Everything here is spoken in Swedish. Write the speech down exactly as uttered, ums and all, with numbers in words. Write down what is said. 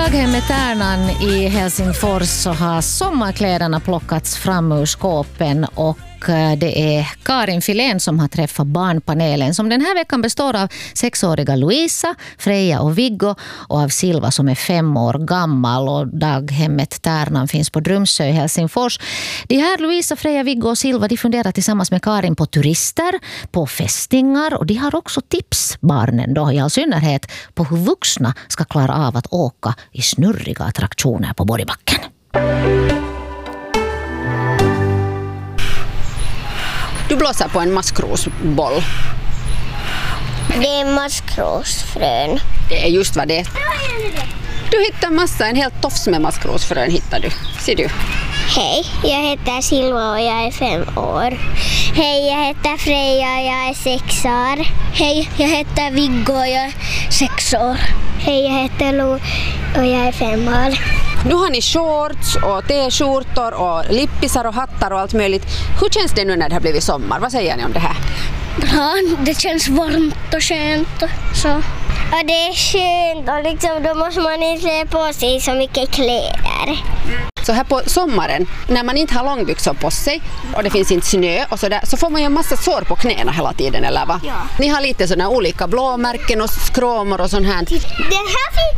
daghemmet Tärnan i Helsingfors så har sommarkläderna plockats fram ur skåpen och det är Karin Filén som har träffat barnpanelen som den här veckan består av sexåriga Louisa, Freja och Viggo och av Silva som är fem år gammal, och daghemmet Tärnan finns på Drumsö i Helsingfors. De här Louisa, Freja, Viggo och Silva, de funderar tillsammans med Karin på turister, på fästingar, och de har också tips, barnen då i all synnerhet, på hur vuxna ska klara av att åka i snurriga attraktioner på Borgbacken. Du blåser på en maskrosboll. Det är maskrosfrön. Det är just vad det är. Du hittar massa, en helt tofs med maskrosfrön hittar du. Ser du? Hej, jag heter Silva och jag är fem år. Hej, jag heter Freja och jag är sex år. Hej, jag heter Viggo och jag är sex år. Hej, jag heter Lo och jag är fem år. Nu har ni shorts och t-skjortor och lippisar och hattar och allt möjligt. Hur känns det nu när det har blivit sommar? Vad säger ni om det här? Bra, det känns varmt och skönt och så. Och det är skönt och liksom, då måste man inte klä på sig så mycket kläder. Så här på sommaren, när man inte har långbyxor på sig och det finns inte snö och så där, så får man ju en massa sår på knäna hela tiden, eller va? Ja. Ni har lite sådana olika blåmärken och skråmor och sånt här. Den här